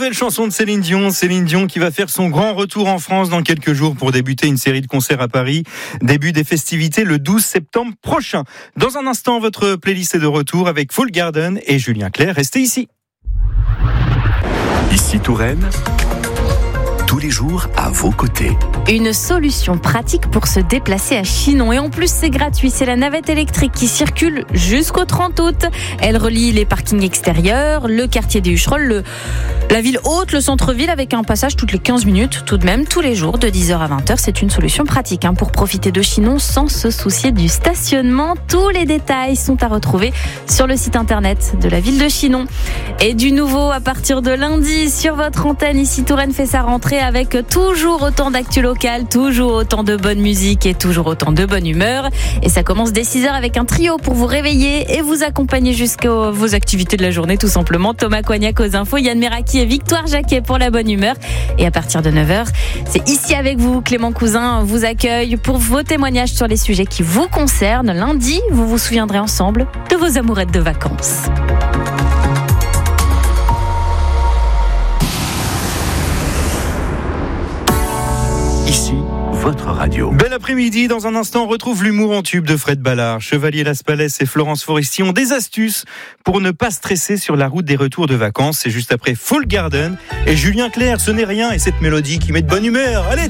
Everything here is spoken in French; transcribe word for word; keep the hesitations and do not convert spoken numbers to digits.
nouvelle chanson de Céline Dion. Céline Dion qui va faire son grand retour en France dans quelques jours pour débuter une série de concerts à Paris. Début des festivités le douze septembre prochain. Dans un instant, votre playlist est de retour avec Full Garden et Julien Clerc. Restez ici. Ici Touraine, tous les jours à vos côtés. Une solution pratique pour se déplacer à Chinon. Et en plus, c'est gratuit. C'est la navette électrique qui circule jusqu'au trente août. Elle relie les parkings extérieurs, le quartier des Hucherolles, le, la ville haute, le centre-ville, avec un passage toutes les quinze minutes, tout de même, tous les jours, de dix heures à vingt heures. C'est une solution pratique hein, pour profiter de Chinon sans se soucier du stationnement. Tous les détails sont à retrouver sur le site internet de la ville de Chinon. Et du nouveau, à partir de lundi, sur votre antenne, ici Touraine fait sa rentrée avec toujours autant d'actu locales, toujours autant de bonne musique et toujours autant de bonne humeur. Et ça commence dès six heures avec un trio pour vous réveiller et vous accompagner jusqu'à vos activités de la journée, tout simplement. Thomas Coignac aux infos, Yann Meraki et Victoire Jacquet pour la bonne humeur. Et à partir de neuf heures, c'est ici avec vous. Clément Cousin vous accueille pour vos témoignages sur les sujets qui vous concernent. Lundi, vous vous souviendrez ensemble de vos amourettes de vacances. Ici, votre radio. Bel après-midi, dans un instant, on retrouve l'humour en tube de Fred Ballard. Chevalier Laspalès et Florence Foresti ont des astuces pour ne pas stresser sur la route des retours de vacances. C'est juste après Full Garden et Julien Clerc, ce n'est rien, et cette mélodie qui met de bonne humeur. Allez!